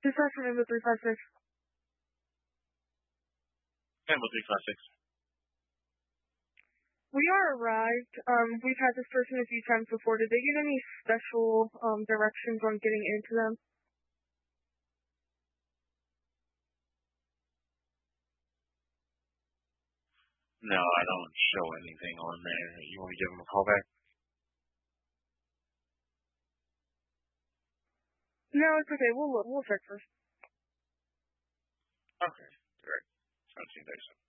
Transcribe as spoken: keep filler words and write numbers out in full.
This is from Invo three five six. Invo three five six. We are arrived. Um, we've had this person a few times before. Did they give any special um, directions on getting into them? No, I don't show anything on there. You want to give them a call back? No, it's okay. We'll we'll check first. Okay, great. seventeen days.